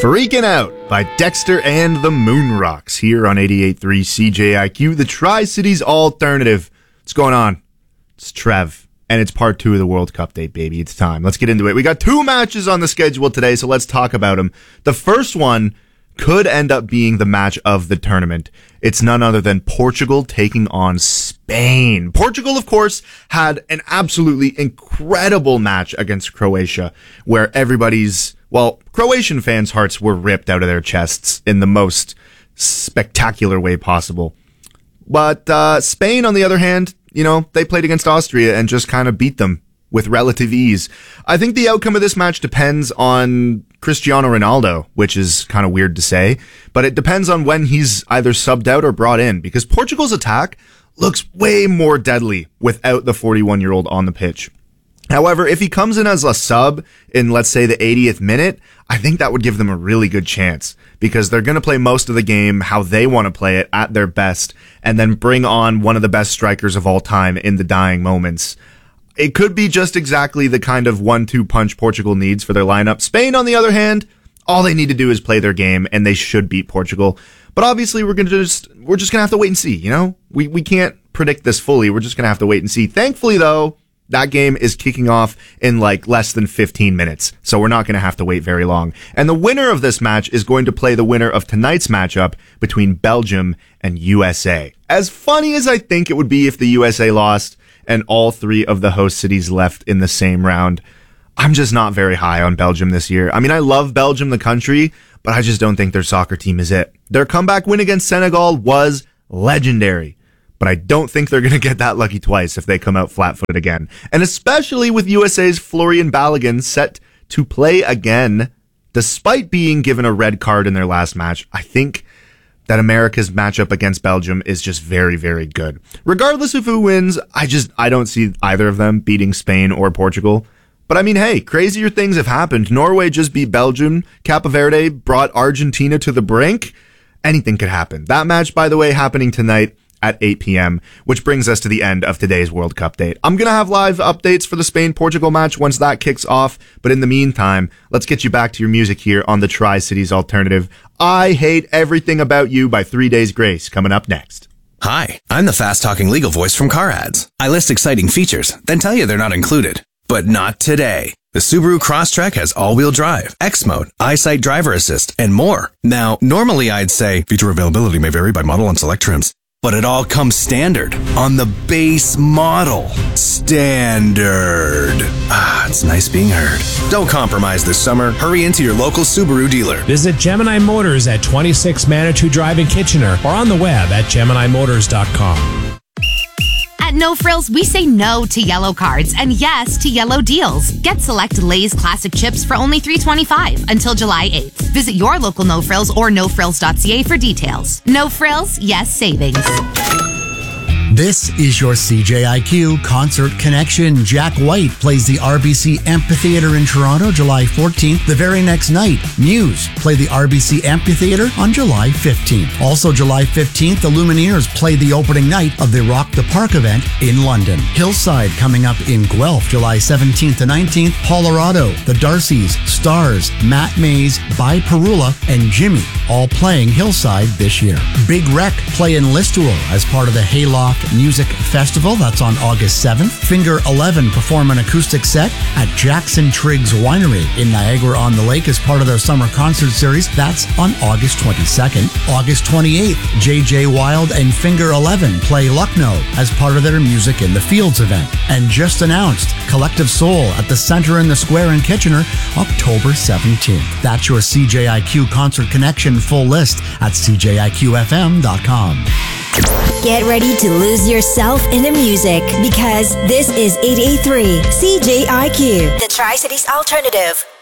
Freaking Out by Dexter and the Moon Rocks here on 88.3 CJIQ, the Tri-Cities Alternative. What's going on? It's Trev, and it's part 2 of the World Cup date, baby. It's time. Let's get into it. We got 2 matches on the schedule today, so let's talk about them. The first one could end up being the match of the tournament. It's none other than Portugal taking on Spain. Portugal, of course, had an absolutely incredible match against Croatia, where Croatian fans' hearts were ripped out of their chests in the most spectacular way possible. But Spain, on the other hand, they played against Austria and just kind of beat them with relative ease. I think the outcome of this match depends on Cristiano Ronaldo, which is kind of weird to say, but it depends on when he's either subbed out or brought in, because Portugal's attack looks way more deadly without the 41-year-old on the pitch. However, if he comes in as a sub in, let's say, the 80th minute, I think that would give them a really good chance, because they're going to play most of the game how they want to play it at their best, and then bring on one of the best strikers of all time in the dying moments. It could be just exactly the kind of 1-2 punch Portugal needs for their lineup. Spain, on the other hand, all they need to do is play their game, and they should beat Portugal. But obviously, we're just gonna have to wait and see. We can't predict this fully. We're just gonna have to wait and see. Thankfully, though, that game is kicking off in less than 15 minutes, so we're not gonna have to wait very long. And the winner of this match is going to play the winner of tonight's matchup between Belgium and USA. As funny as I think it would be if the USA lost and all 3 of the host cities left in the same round, I'm just not very high on Belgium this year. I mean, I love Belgium, the country, but I just don't think their soccer team is it. Their comeback win against Senegal was legendary, but I don't think they're going to get that lucky twice if they come out flat-footed again. And especially with USA's Florian Balogun set to play again, despite being given a red card in their last match, I think that America's matchup against Belgium is just very, very good. Regardless of who wins, I don't see either of them beating Spain or Portugal. But I mean, hey, crazier things have happened. Norway just beat Belgium. Cape Verde brought Argentina to the brink. Anything could happen. That match, by the way, happening tonight at 8 p.m., which brings us to the end of today's World Cup date. I'm going to have live updates for the Spain-Portugal match once that kicks off, but in the meantime, let's get you back to your music here on the Tri-Cities Alternative. I Hate Everything About You by 3 Days Grace, coming up next. Hi, I'm the fast-talking legal voice from Car Ads. I list exciting features, then tell you they're not included. But not today. The Subaru Crosstrek has all-wheel drive, X-Mode, EyeSight driver assist, and more. Now, normally I'd say feature availability may vary by model and select trims. But it all comes standard on the base model. Standard. It's nice being heard. Don't compromise this summer. Hurry into your local Subaru dealer. Visit Gemini Motors at 26 Manitou Drive in Kitchener or on the web at GeminiMotors.com. At No Frills, we say no to yellow cards and yes to yellow deals. Get select Lay's classic chips for only $3.25 until July 8th. Visit your local No Frills or nofrills.ca for details. No Frills, yes savings. This is your CJIQ Concert Connection. Jack White plays the RBC Amphitheatre in Toronto July 14th. The very next night, Muse play the RBC Amphitheatre on July 15th. Also July 15th, the Lumineers play the opening night of the Rock the Park event in London. Hillside coming up in Guelph July 17th to 19th. Colorado, the Darcys, Stars, Matt Mays, By Perula, and Jimmy all playing Hillside this year. Big Wreck play in Listowel as part of the Hayloft Music Festival. That's on August 7th. Finger 11 perform an acoustic set at Jackson Triggs Winery in Niagara-on-the-Lake as part of their summer concert series. That's on August 22nd. August 28th, JJ Wild and Finger 11 play Lucknow as part of their Music in the Fields event. And just announced, Collective Soul at the Center in the Square in Kitchener, October 17th. That's your CJIQ Concert Connection full list at cjiqfm.com. Get ready to lose yourself in the music because this is 88.3 CJIQ, the Tri-Cities Alternative.